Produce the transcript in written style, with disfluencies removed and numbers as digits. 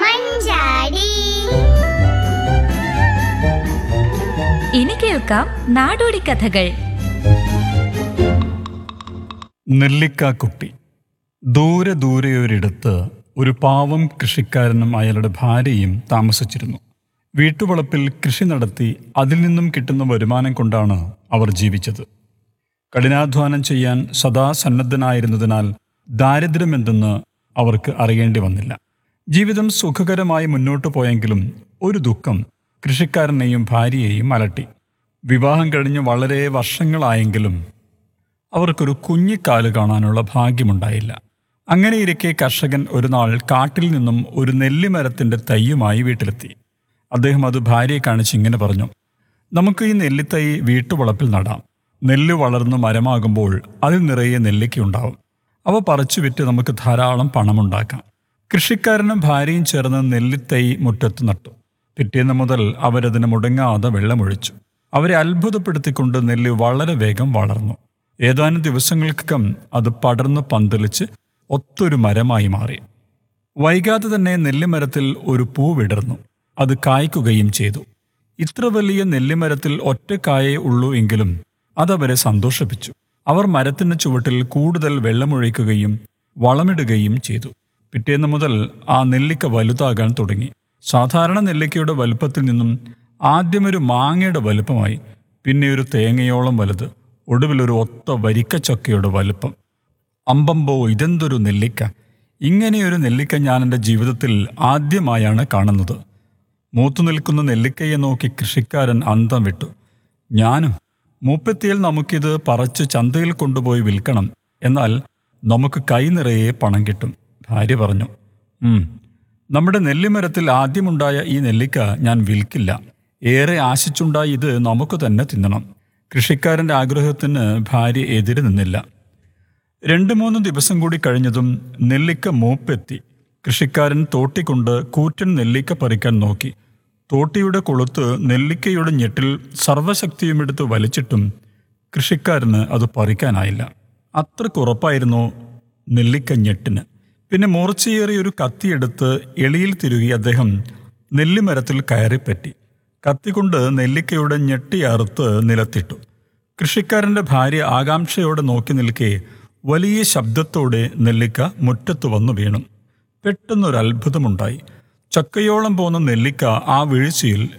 മഞ്ചാടി. ഇനി കേൾക്കാം നാടോടി കഥകൾ. നെല്ലിക്കാക്കുട്ടി. ദൂരെ ദൂരെയൊരിടത്ത് ഒരു പാവം കൃഷിക്കാരനും അയാളുടെ ഭാര്യയും താമസിച്ചിരുന്നു. വീട്ടുവളപ്പിൽ കൃഷി നടത്തി അതിൽ നിന്നും കിട്ടുന്ന വരുമാനം കൊണ്ടാണ് അവർ ജീവിച്ചത്. കഠിനാധ്വാനം ചെയ്യാൻ സദാ സന്നദ്ധനായിരുന്നതിനാൽ ദാരിദ്ര്യമെന്തെന്ന് അവർക്ക് അറിയേണ്ടി വന്നില്ല. ജീവിതം സുഖകരമായി മുന്നോട്ടു പോയെങ്കിലും ഒരു ദുഃഖം കൃഷിക്കാരനെയും ഭാര്യയെയും അലട്ടി. വിവാഹം കഴിഞ്ഞ് വളരെ വർഷങ്ങളായെങ്കിലും അവർക്കൊരു കുഞ്ഞിക്കാല് കാണാനുള്ള ഭാഗ്യമുണ്ടായില്ല. അങ്ങനെയിരിക്കെ കർഷകൻ ഒരു നാൾ കാട്ടിൽ നിന്നും ഒരു നെല്ലിമരത്തിൻ്റെ തൈയുമായി വീട്ടിലെത്തി. അദ്ദേഹം അത് ഭാര്യയെ കാണിച്ച് ഇങ്ങനെ പറഞ്ഞു: നമുക്ക് ഈ നെല്ലിത്തൈ വീട്ടുവളപ്പിൽ നടാം. നെല്ല് വളർന്ന് മരമാകുമ്പോൾ അതിൽ നിറയെ നെല്ലിക്കയുണ്ടാവും. അവ പറിച്ചു വിറ്റ് നമുക്ക് ധാരാളം പണമുണ്ടാക്കാം. കൃഷിക്കാരനും ഭാര്യയും ചേർന്ന് നെല്ലിത്തൈ മുറ്റത്ത് നട്ടു. പിറ്റേന്ന് മുതൽ അവരതിന് മുടങ്ങാതെ വെള്ളമൊഴിച്ചു. അവരെ അത്ഭുതപ്പെടുത്തിക്കൊണ്ട് നെല്ല് വളരെ വേഗം വളർന്നു. ഏതാനും ദിവസങ്ങൾക്കകം അത് പടർന്നു പന്തലിച്ച് ഒത്തൊരു മരമായി മാറി. വൈകാതെ തന്നെ നെല്ലിമരത്തിൽ ഒരു പൂ വിടർന്നു. അത് കായ്ക്കുകയും ചെയ്തു. ഇത്ര വലിയ നെല്ലിമരത്തിൽ ഒറ്റ കായേ ഉള്ളൂ എങ്കിലും അതവരെ സന്തോഷിപ്പിച്ചു. അവർ മരത്തിന് ചുവട്ടിൽ കൂടുതൽ വെള്ളമൊഴിക്കുകയും വളമിടുകയും ചെയ്തു. പിറ്റേന്ന് മുതൽ ആ നെല്ലിക്ക വലുതാകാൻ തുടങ്ങി. സാധാരണ നെല്ലിക്കയുടെ വലുപ്പത്തിൽ നിന്നും ആദ്യമൊരു മാങ്ങയുടെ വലുപ്പമായി, പിന്നെ ഒരു തേങ്ങയോളം വലുത്, ഒടുവിലൊരു ഒത്ത വരിക്കച്ചക്കയുടെ വലുപ്പം. അമ്പമ്പോ, ഇതെന്തൊരു നെല്ലിക്ക! ഇങ്ങനെയൊരു നെല്ലിക്ക ഞാൻ എൻ്റെ ജീവിതത്തിൽ ആദ്യമായാണ് കാണുന്നത്. മൂത്തു നിൽക്കുന്ന നെല്ലിക്കയെ നോക്കി കൃഷിക്കാരൻ അന്തം വിട്ടു. ഞാനും. മൂപ്പെത്തിയാൽ നമുക്കിത് പറിച്ച് ചന്തയിൽ കൊണ്ടുപോയി വിൽക്കണം. എന്നാൽ നമുക്ക് കൈ നിറയെ പണം കിട്ടും. ഭാര്യ പറഞ്ഞു. നമ്മുടെ നെല്ലിമരത്തിൽ ആദ്യമുണ്ടായ ഈ നെല്ലിക്ക ഞാൻ വിൽക്കില്ല. ഏറെ ആശിച്ചുണ്ടായി ഇത് നമുക്ക് തന്നെ തിന്നണം. കൃഷിക്കാരൻ്റെ ആഗ്രഹത്തിന് ഭാര്യ എതിര് നിന്നില്ല. 2-3 ദിവസം കൂടി കഴിഞ്ഞതും നെല്ലിക്ക മൂപ്പെത്തി. കൃഷിക്കാരൻ തോട്ടിക്കൊണ്ട് കൂറ്റൻ നെല്ലിക്ക പറിക്കാൻ നോക്കി. തോട്ടിയുടെ കൊളുത്ത് നെല്ലിക്കയുടെ ഞെട്ടിൽ സർവ്വശക്തിയുമെടുത്ത് വലിച്ചിട്ടും കൃഷിക്കാരന് അത് പറിക്കാനായില്ല. അത്രക്കുറപ്പായിരുന്നു നെല്ലിക്ക ഞെട്ടിന്. പിന്നെ മൂർച്ചയേറിയൊരു കത്തിയെടുത്ത് എളിയിൽ തിരുകി അദ്ദേഹം നെല്ലിമരത്തിൽ കയറിപ്പറ്റി. കത്തികൊണ്ട് നെല്ലിക്കയുടെ ഞെട്ടി അറുത്ത് നിലത്തിട്ടു. കൃഷിക്കാരൻ്റെ ഭാര്യ ആകാംക്ഷയോടെ നോക്കി നിൽക്കെ വലിയ ശബ്ദത്തോടെ നെല്ലിക്ക മുറ്റത്ത് വന്നു വീണു. പെട്ടെന്നൊരത്ഭുതമുണ്ടായി. ചക്കയോളം പോന്ന നെല്ലിക്ക ആ വീഴ്ചയിൽ